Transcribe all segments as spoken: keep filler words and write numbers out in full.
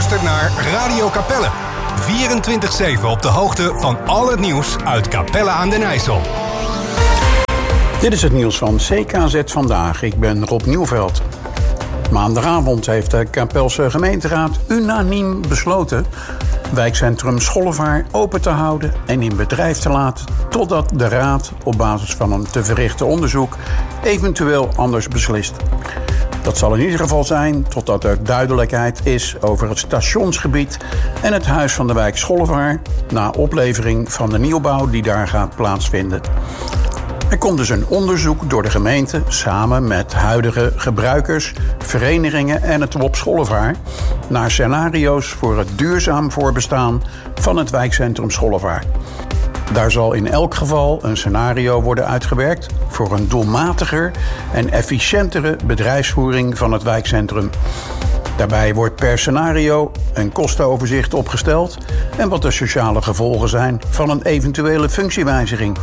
luistert naar Radio Capelle. vierentwintig zeven op de hoogte van al het nieuws uit Capelle aan den IJssel. Dit is het nieuws van C K Z Vandaag. Ik ben Rob Nieuwveld. Maandagavond heeft de Capelse gemeenteraad unaniem besloten wijkcentrum Schollevaar open te houden en in bedrijf te laten totdat de raad op basis van een te verrichten onderzoek eventueel anders beslist. Dat zal in ieder geval zijn totdat er duidelijkheid is over het stationsgebied en het huis van de wijk Schollevaar na oplevering van de nieuwbouw die daar gaat plaatsvinden. Er komt dus een onderzoek door de gemeente samen met huidige gebruikers, verenigingen en het W O P Schollevaar naar scenario's voor het duurzaam voorbestaan van het wijkcentrum Schollevaar. Daar zal in elk geval een scenario worden uitgewerkt voor een doelmatiger en efficiëntere bedrijfsvoering van het wijkcentrum. Daarbij wordt per scenario een kostenoverzicht opgesteld en wat de sociale gevolgen zijn van een eventuele functiewijziging.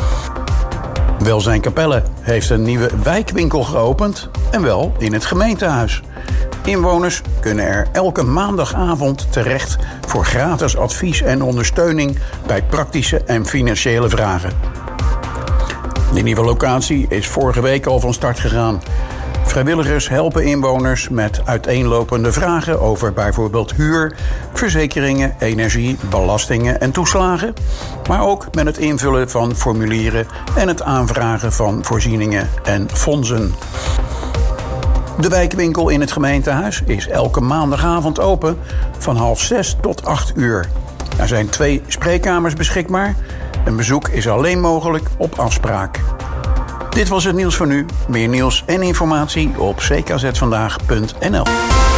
Welzijn Capelle heeft een nieuwe wijkwinkel geopend en wel in het gemeentehuis. Inwoners kunnen er elke maandagavond terecht voor gratis advies en ondersteuning bij praktische en financiële vragen. De nieuwe locatie is vorige week al van start gegaan. Vrijwilligers helpen inwoners met uiteenlopende vragen over bijvoorbeeld huur, verzekeringen, energie, belastingen en toeslagen, maar ook met het invullen van formulieren en het aanvragen van voorzieningen en fondsen. De wijkwinkel in het gemeentehuis is elke maandagavond open van half zes tot acht uur. Er zijn twee spreekkamers beschikbaar. Een bezoek is alleen mogelijk op afspraak. Dit was het nieuws voor nu. Meer nieuws en informatie op c k z vandaag punt n l.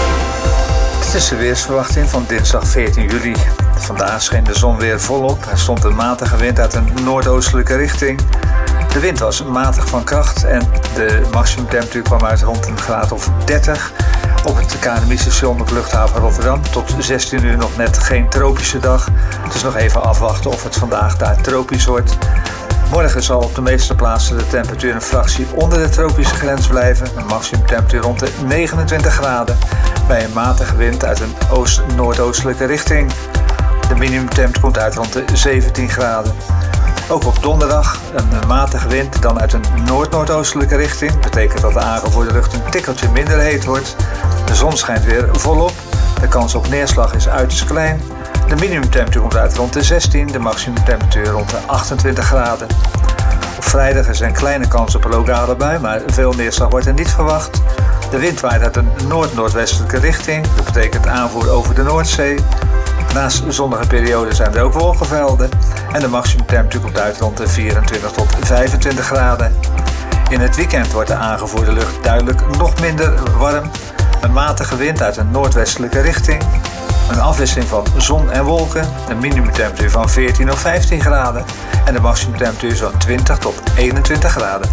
Dit is de weersverwachting van dinsdag veertien juli. Vandaag scheen de zon weer volop. Er stond een matige wind uit een noordoostelijke richting. De wind was matig van kracht en de maximumtemperatuur kwam uit rond een graad of dertig. Op het K N M I-station op luchthaven Rotterdam tot zestien uur nog net geen tropische dag. Dus nog even afwachten of het vandaag daar tropisch wordt. Morgen zal op de meeste plaatsen de temperatuur een fractie onder de tropische grens blijven. Een maximumtemperatuur rond de negenentwintig graden bij een matige wind uit een oost-noordoostelijke richting. De minimumtemperatuur komt uit rond de zeventien graden. Ook op donderdag een matige wind, dan uit een noord-noordoostelijke richting. Betekent dat de aangevoerde lucht een tikkeltje minder heet wordt. De zon schijnt weer volop. De kans op neerslag is uiterst klein. De minimumtemperatuur komt uit rond de zestien, de maximumtemperatuur rond de achtentwintig graden. Op vrijdag is er een kleine kans op een lokale bui, maar veel neerslag wordt er niet verwacht. De wind waait uit een noord-noordwestelijke richting. Dat betekent aanvoer over de Noordzee. Naast zonnige perioden zijn er ook wolkenvelden. En de maximumtemperatuur komt uit rond de vierentwintig tot vijfentwintig graden. In het weekend wordt de aangevoerde lucht duidelijk nog minder warm. Een matige wind uit een noordwestelijke richting. Een afwisseling van zon en wolken. Een minimumtemperatuur van veertien of vijftien graden. En de maximumtemperatuur zo'n twintig tot eenentwintig graden.